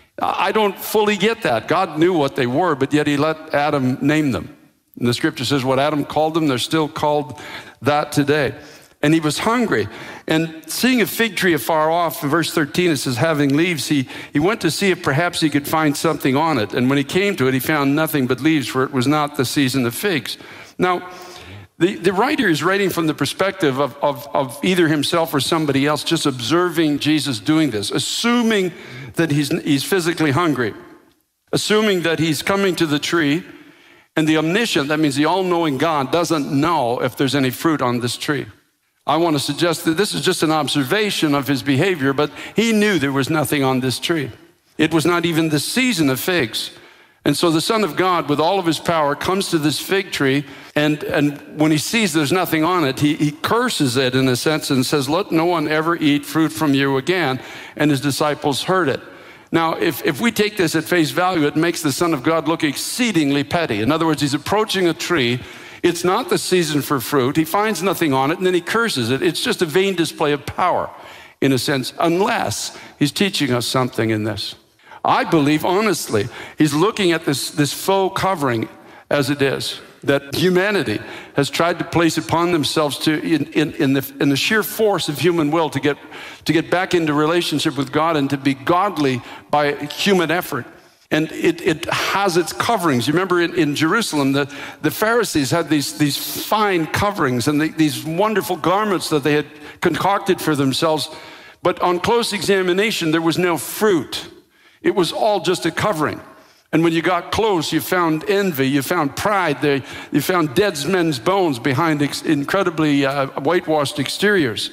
I don't fully get that. God knew what they were, but yet he let Adam name them. And the scripture says what Adam called them, they're still called that today. And he was hungry. And seeing a fig tree afar off, in verse thirteen, it says, having leaves, he, he went to see if perhaps he could find something on it. And when he came to it, he found nothing but leaves, for it was not the season of figs. Now, the, the writer is writing from the perspective of, of, of either himself or somebody else, just observing Jesus doing this, assuming that he's, he's physically hungry, assuming that he's coming to the tree, and the omniscient, that means the all-knowing God, doesn't know if there's any fruit on this tree. I want to suggest that this is just an observation of his behavior, but he knew there was nothing on this tree. It was not even the season of figs. And so the Son of God, with all of his power, comes to this fig tree, and, and when he sees there's nothing on it, he, he curses it in a sense and says, let no one ever eat fruit from you again. And his disciples heard it. Now, if, if we take this at face value, it makes the Son of God look exceedingly petty. In other words, he's approaching a tree. It's not the season for fruit. He finds nothing on it, and then he curses it. It's just a vain display of power, in a sense, unless he's teaching us something in this. I believe, honestly, he's looking at this, this faux covering as it is, that humanity has tried to place upon themselves to, in, in, in, the, in the sheer force of human will to get, to get back into relationship with God and to be godly by human effort. And it, it has its coverings. You remember in, in Jerusalem, the, the Pharisees had these, these fine coverings and the, these wonderful garments that they had concocted for themselves. But on close examination, there was no fruit. It was all just a covering. And when you got close, you found envy, you found pride, there, you found dead men's bones behind ex- incredibly uh, whitewashed exteriors.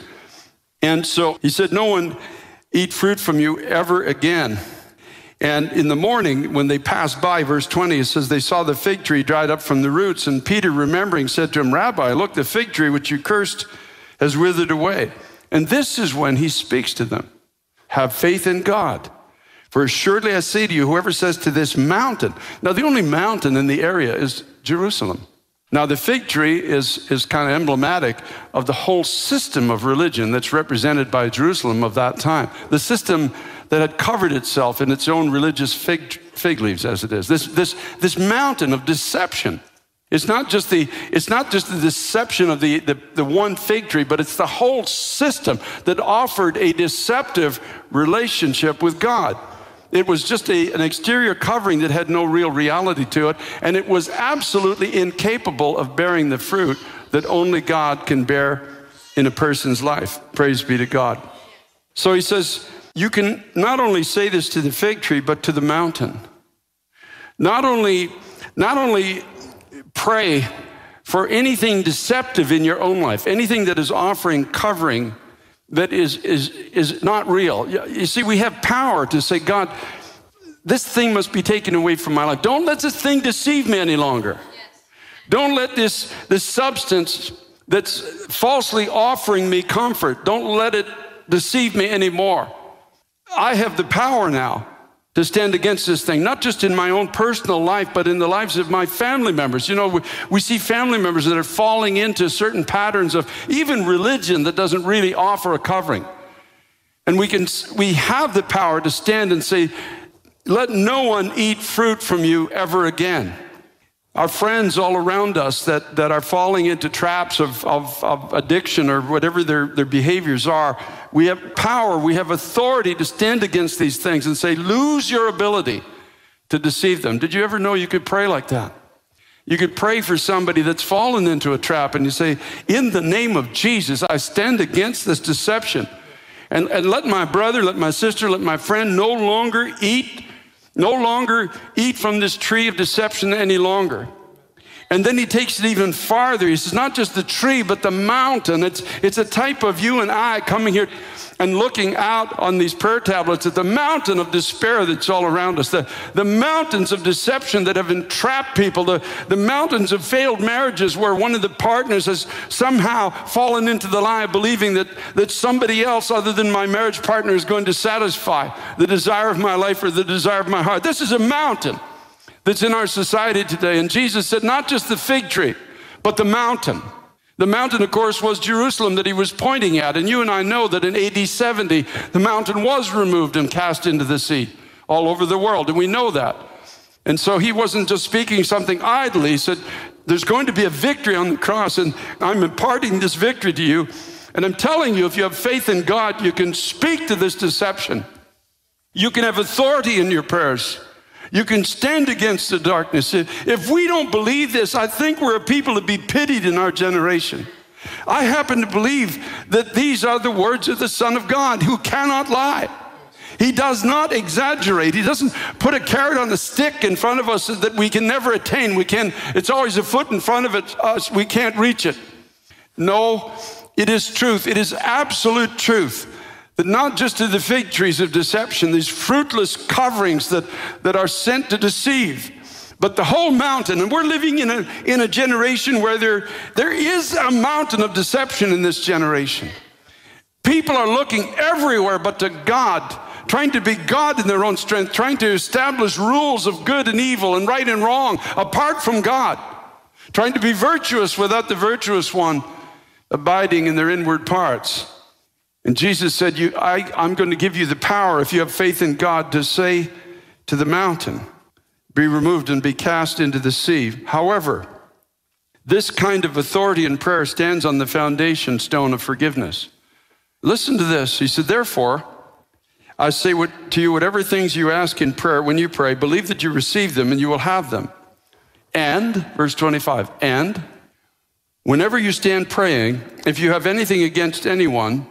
And so he said, no one eat fruit from you ever again. And in the morning, when they passed by, verse twenty, it says, they saw the fig tree dried up from the roots. And Peter, remembering, said to him, Rabbi, look, the fig tree which you cursed has withered away. And this is when he speaks to them. Have faith in God. For assuredly I say to you, whoever says to this mountain, now the only mountain in the area is Jerusalem. Now the fig tree is, is kind of emblematic of the whole system of religion that's represented by Jerusalem of that time. The system that had covered itself in its own religious fig, fig leaves as it is. This, this, this mountain of deception. It's not just the, it's not just the deception of the, the, the one fig tree, but it's the whole system that offered a deceptive relationship with God. It was just a, an exterior covering that had no real reality to it, and it was absolutely incapable of bearing the fruit that only God can bear in a person's life. Praise be to God. So he says, you can not only say this to the fig tree, but to the mountain. Not only, not only pray for anything deceptive in your own life, anything that is offering covering that is, is, is not real. You see, we have power to say, God, this thing must be taken away from my life. Don't let this thing deceive me any longer. Yes. Don't let this, this substance that's falsely offering me comfort, don't let it deceive me anymore. I have the power now to stand against this thing, not just in my own personal life, but in the lives of my family members. You know, we, we see family members that are falling into certain patterns of even religion that doesn't really offer a covering. And we can, we have the power to stand and say, let no one eat fruit from you ever again. Our friends all around us that, that are falling into traps of, of, of addiction or whatever their, their behaviors are, we have power, we have authority to stand against these things and say, lose your ability to deceive them. Did you ever know you could pray like that? You could pray for somebody that's fallen into a trap and you say, in the name of Jesus, I stand against this deception. And, and let my brother, let my sister, let my friend no longer eat No longer eat from this tree of deception any longer. And then he takes it even farther. He says, not just the tree, but the mountain. It's, it's a type of you and I coming here and looking out on these prayer tablets at the mountain of despair that's all around us, the, the mountains of deception that have entrapped people, the, the mountains of failed marriages where one of the partners has somehow fallen into the lie of believing that, that somebody else other than my marriage partner is going to satisfy the desire of my life or the desire of my heart. This is a mountain that's in our society today. And Jesus said, not just the fig tree, but the mountain. The mountain, of course, was Jerusalem that he was pointing at. And you and I know that in A D seventy, the mountain was removed and cast into the sea all over the world. And we know that. And so he wasn't just speaking something idly. He said, there's going to be a victory on the cross, and I'm imparting this victory to you. And I'm telling you, if you have faith in God, you can speak to this deception. You can have authority in your prayers. You can stand against the darkness. If we don't believe this, I think we're a people to be pitied in our generation. I happen to believe that these are the words of the Son of God, who cannot lie. He does not exaggerate. He doesn't put a carrot on a stick in front of us that we can never attain. We can, it's always a foot in front of it, us. We can't reach it. No, it is truth. It is absolute truth. That not just to the fig trees of deception, these fruitless coverings that, that are sent to deceive, but the whole mountain. And we're living in a, in a generation where there, there is a mountain of deception in this generation. People are looking everywhere but to God, trying to be God in their own strength, trying to establish rules of good and evil and right and wrong apart from God, trying to be virtuous without the virtuous one abiding in their inward parts. And Jesus said, you, I, I'm going to give you the power, if you have faith in God, to say to the mountain, be removed and be cast into the sea. However, this kind of authority in prayer stands on the foundation stone of forgiveness. Listen to this. He said, therefore, I say what, to you, whatever things you ask in prayer when you pray, believe that you receive them and you will have them. And, verse twenty-five, and whenever you stand praying, if you have anything against anyone,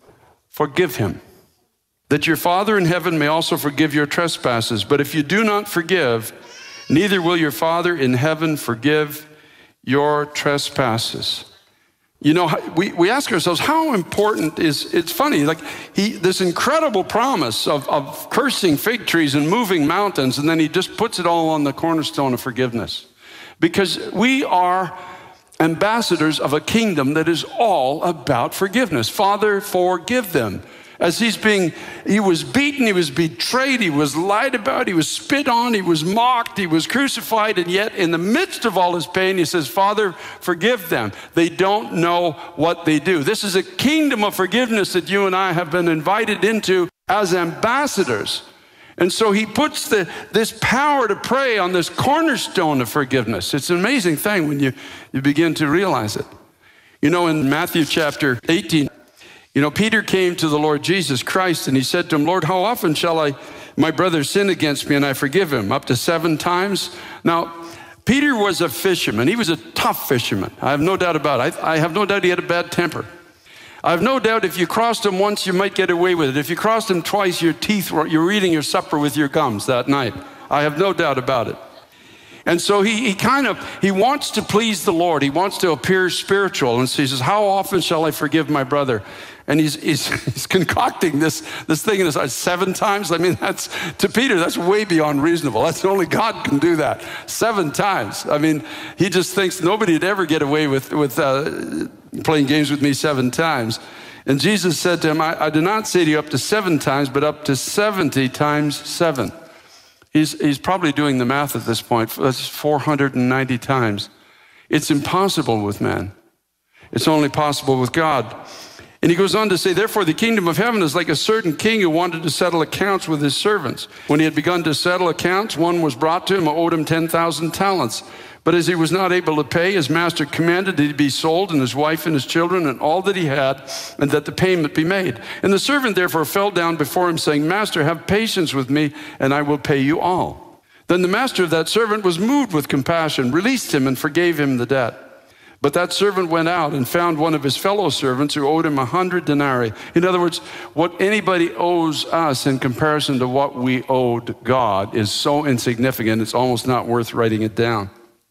forgive him, that your Father in heaven may also forgive your trespasses. But if you do not forgive, neither will your Father in heaven forgive your trespasses. You know, we, we ask ourselves, how important is, it's funny, like he, this incredible promise of, of cursing fig trees and moving mountains, and then he just puts it all on the cornerstone of forgiveness. Because we are ambassadors of a kingdom that is all about forgiveness. Father, forgive them. As he's being, he was beaten, he was betrayed, he was lied about, he was spit on, he was mocked, he was crucified, and yet in the midst of all his pain, he says, Father, forgive them. They don't know what they do. This is a kingdom of forgiveness that you and I have been invited into as ambassadors. And so he puts the, this power to pray on this cornerstone of forgiveness. It's an amazing thing when you, you begin to realize it. You know, in Matthew chapter eighteen, you know, Peter came to the Lord Jesus Christ and he said to him, Lord, how often shall I, my brother sin against me and I forgive him? Up to seven times? Now, Peter was a fisherman. He was a tough fisherman. I have no doubt about it. I, I have no doubt he had a bad temper. I have no doubt if you crossed him once, you might get away with it. If you crossed him twice, your teeth were, you're eating your supper with your gums that night. I have no doubt about it. And so he, he kind of, he wants to please the Lord. He wants to appear spiritual. And so he says, how often shall I forgive my brother? And he's, he's, he's concocting this, this thing in his heart seven times. I mean, that's, to Peter, that's way beyond reasonable. That's only God can do that. Seven times. I mean, he just thinks nobody would ever get away with, with uh, playing games with me seven times. And Jesus said to him, I, I do not say to you up to seven times, but up to seventy times seven. He's, he's probably doing the math at this point. That's four hundred ninety times. It's impossible with man. It's only possible with God. And he goes on to say, therefore, the kingdom of heaven is like a certain king who wanted to settle accounts with his servants. When he had begun to settle accounts, one was brought to him who owed him ten thousand talents. But as he was not able to pay, his master commanded that he be sold, and his wife and his children and all that he had, and that the payment be made. And the servant therefore fell down before him, saying, Master, have patience with me, and I will pay you all. Then the master of that servant was moved with compassion, released him, and forgave him the debt. But that servant went out and found one of his fellow servants who owed him a hundred denarii. In other words, what anybody owes us in comparison to what we owed God is so insignificant, it's almost not worth writing it down.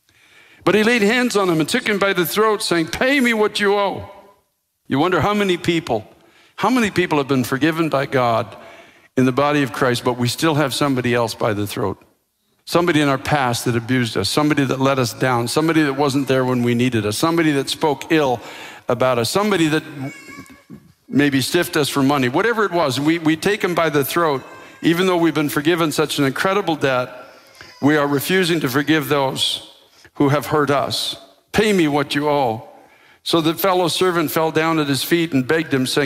But he laid hands on him and took him by the throat, saying, pay me what you owe. You wonder how many people, how many people have been forgiven by God in the body of Christ, but we still have somebody else by the throat. Somebody in our past that abused us, somebody that let us down, somebody that wasn't there when we needed us, somebody that spoke ill about us, somebody that maybe stiffed us for money, whatever it was. We, we take them by the throat, even though we've been forgiven such an incredible debt, We are refusing to forgive those who have hurt us. Pay me what you owe. So the fellow servant fell down at his feet and begged him, saying,